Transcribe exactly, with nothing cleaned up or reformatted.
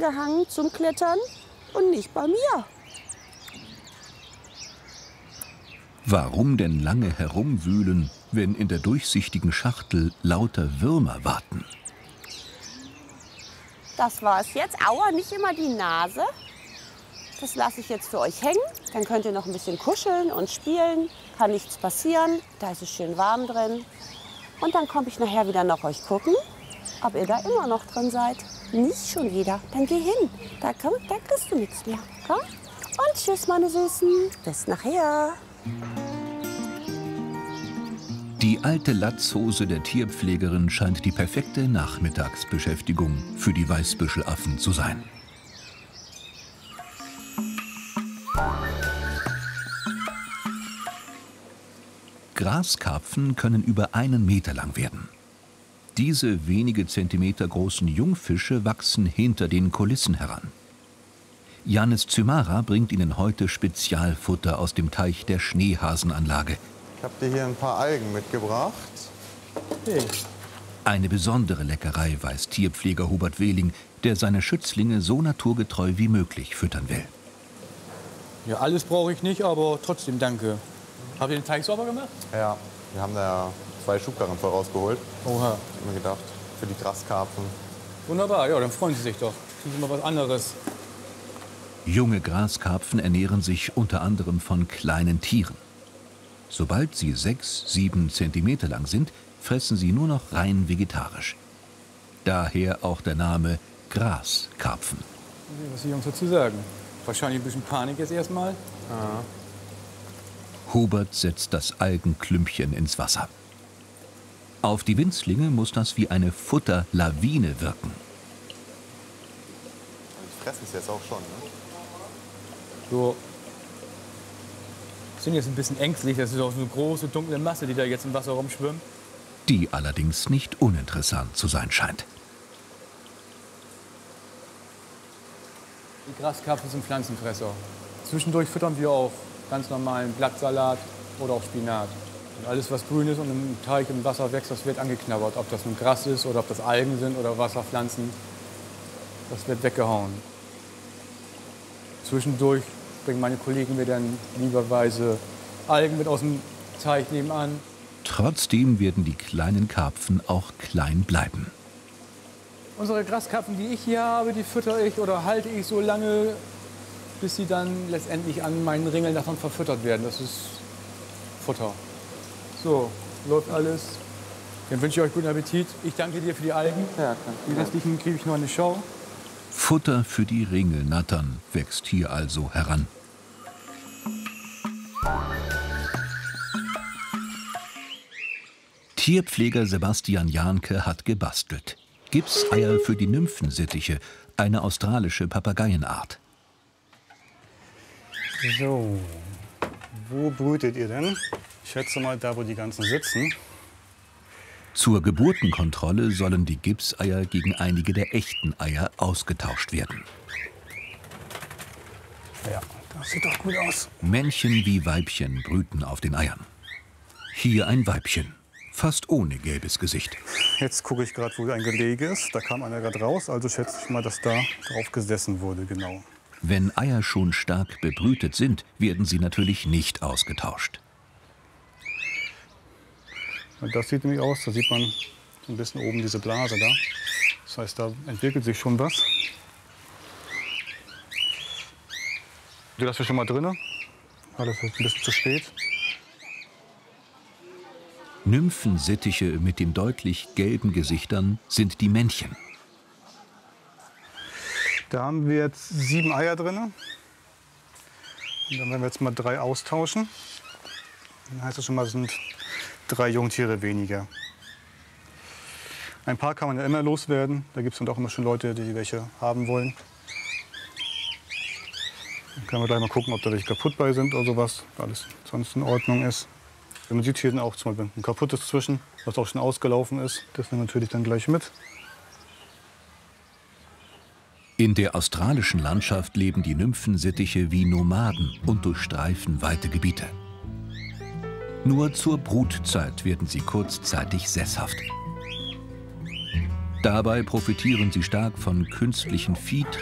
angehangen zum Klettern und nicht bei mir. Warum denn lange herumwühlen, wenn in der durchsichtigen Schachtel lauter Würmer warten? Das war's jetzt. Aua, nicht immer die Nase. Das lasse ich jetzt für euch hängen. Dann könnt ihr noch ein bisschen kuscheln und spielen. Kann nichts passieren. Da ist es schön warm drin. Und dann komme ich nachher wieder nach euch gucken, ob ihr da immer noch drin seid. Nicht schon wieder. Dann geh hin. Da, komm, da kriegst du nichts mehr. Komm. Und tschüss, meine Süßen. Bis nachher. Die alte Latzhose der Tierpflegerin scheint die perfekte Nachmittagsbeschäftigung für die Weißbüschelaffen zu sein. Graskarpfen können über einen Meter lang werden. Diese wenige Zentimeter großen Jungfische wachsen hinter den Kulissen heran. Janis Zymara bringt ihnen heute Spezialfutter aus dem Teich der Schneehasenanlage. Ich habe dir hier ein paar Algen mitgebracht. Hey. Eine besondere Leckerei, weiß Tierpfleger Hubert Wehling, der seine Schützlinge so naturgetreu wie möglich füttern will. Ja, alles brauche ich nicht, aber trotzdem danke. Habt ihr den Teig sauber gemacht? Ja, wir haben da zwei Schubkarren vorausgeholt. Oha. Hab ich mir gedacht, für die Graskarpfen. Wunderbar, ja, dann freuen Sie sich doch. Das ist mal was anderes. Junge Graskarpfen ernähren sich unter anderem von kleinen Tieren. Sobald sie sechs, sieben Zentimeter lang sind, fressen sie nur noch rein vegetarisch. Daher auch der Name Graskarpfen. Was Sie uns dazu sagen? Wahrscheinlich ein bisschen Panik jetzt erstmal. Ja. Hubert setzt das Algenklümpchen ins Wasser. Auf die Winzlinge muss das wie eine Futterlawine wirken. Die fressen es jetzt auch schon, ne? So. Sind jetzt ein bisschen ängstlich. Das ist auch so eine große, dunkle Masse, die da jetzt im Wasser rumschwimmt. Die allerdings nicht uninteressant zu sein scheint. Die Graskarpfen sind Pflanzenfresser. Zwischendurch füttern wir auch ganz normalen Blattsalat oder auch Spinat. Und alles, was grün ist und im Teich, im Wasser wächst, das wird angeknabbert. Ob das nun Gras ist oder ob das Algen sind oder Wasserpflanzen, das wird weggehauen. Zwischendurch bringen meine Kollegen mir dann lieberweise Algen mit aus dem Teich nebenan. Trotzdem werden die kleinen Karpfen auch klein bleiben. Unsere Graskarpfen, die ich hier habe, die fütter ich oder halte ich so lange, bis sie dann letztendlich an meinen Ringeln davon verfüttert werden. Das ist Futter. So, läuft alles. Dann wünsche ich euch guten Appetit. Ich danke dir für die Algen. Ja, die restlichen kriege ich noch eine Schau. Futter für die Ringelnattern wächst hier also heran. Tierpfleger Sebastian Jahnke hat gebastelt. Gipseier für die Nymphensittiche, eine australische Papageienart. So, wo brütet ihr denn? Ich schätze mal da, wo die ganzen sitzen. Zur Geburtenkontrolle sollen die Gipseier gegen einige der echten Eier ausgetauscht werden. Ja, das sieht doch gut aus. Männchen wie Weibchen brüten auf den Eiern. Hier ein Weibchen, fast ohne gelbes Gesicht. Jetzt gucke ich gerade, wo ein Gelege ist. Da kam einer gerade raus, also schätze ich mal, dass da drauf gesessen wurde, genau. Wenn Eier schon stark bebrütet sind, werden sie natürlich nicht ausgetauscht. Und das sieht nämlich aus, da sieht man so ein bisschen oben diese Blase da. Das heißt, da entwickelt sich schon was. Du lassen wir schon mal drin. Alles ist ein bisschen zu spät. Nymphensittiche mit den deutlich gelben Gesichtern sind die Männchen. Da haben wir jetzt sieben Eier drin. Und dann werden wir jetzt mal drei austauschen. Dann heißt das schon mal, es sind drei Jungtiere weniger. Ein paar kann man ja immer loswerden. Da gibt es dann auch immer schon Leute, die welche haben wollen. Dann können wir gleich mal gucken, ob da welche kaputt bei sind oder sowas. Alles sonst in Ordnung ist. Man sieht hier dann auch zum Beispiel ein kaputtes zwischen, was auch schon ausgelaufen ist. Das nehmen wir natürlich dann gleich mit. In der australischen Landschaft leben die Nymphensittiche wie Nomaden und durchstreifen weite Gebiete. Nur zur Brutzeit werden sie kurzzeitig sesshaft. Dabei profitieren sie stark von künstlichen Vieh